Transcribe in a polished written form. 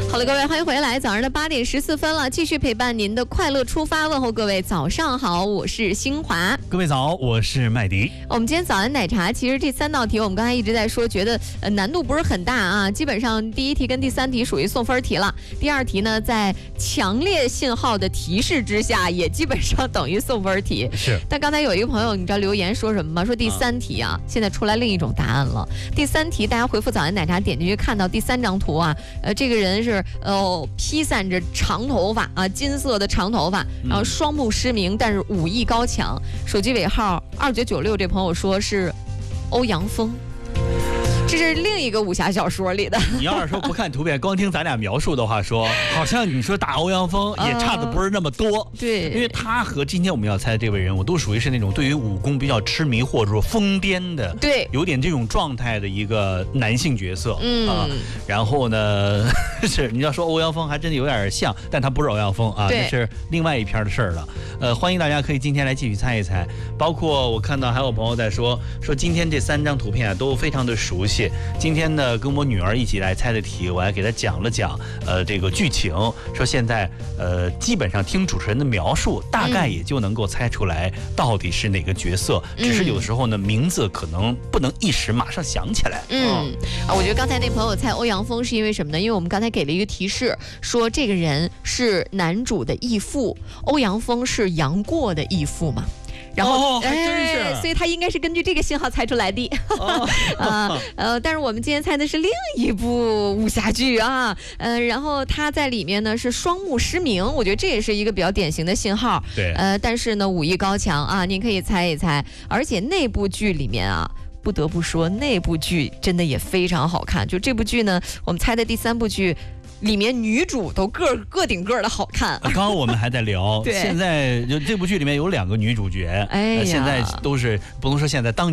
好了，各位，欢迎回来。早上的8点14分了，继续陪伴您的快乐出发，问候各位早上好，我是新华。 各位早，我是麦迪。 我们今天早安奶茶，其实这3道题我们刚才一直在说，觉得难度不是很大啊，基本上第1题跟第3题属于送分题了，第2题呢在强烈信号的提示之下，也基本上等于送分题。 是。 但刚才有一个朋友，你知道留言说什么吗？说第3题啊，现在出来另一种答案了。第3题，大家回复早安奶茶，点进去看到第3张图啊，这个人是披散着长头发啊，金色的长头发，然后双目失明，但是武艺高强。手机尾号2996，这朋友说是欧阳锋。这是另一个武侠小说里的。 你要是说不看图片，光听咱俩描述的话说，好像你说打欧阳锋也差的不是那么多。 对， 因为他和今天我们要猜的这位人物都属于是那种对于武功比较痴迷或者说疯癫的， 对， 有点这种状态的一个男性角色。然后呢，是你要说欧阳锋还真的有点像，但他不是欧阳锋啊，这是另外一篇的事儿了。欢迎大家可以今天来继续猜一猜，包括我看到还有朋友在说今天这3张图片啊都非常的熟悉。今天呢，跟我女儿一起来猜的题，我还给她讲了讲，这个剧情，说现在基本上听主持人的描述，大概也就能够猜出来到底是哪个角色，只是有的时候呢，名字可能不能一时马上想起来。 我觉得刚才那朋友猜欧阳锋是因为什么呢？因为我们刚才给了一个提示，说这个人是男主的义父，欧阳锋是杨过的义父嘛。然后， 还真是， 所以他应该是根据这个信号猜出来的。但是我们今天猜的是另一部武侠剧啊，然后他在里面呢是双目失明，我觉得这也是一个比较典型的信号。 对， 但是呢武艺高强啊，您可以猜一猜。而且那部剧里面啊，不得不说那部剧真的也非常好看。就这部剧呢，我们猜的第3部剧。里面女主都个顶个的好看。 刚刚我们还在聊，现在这部剧里面有2个女主角，现在都是不能说现在当。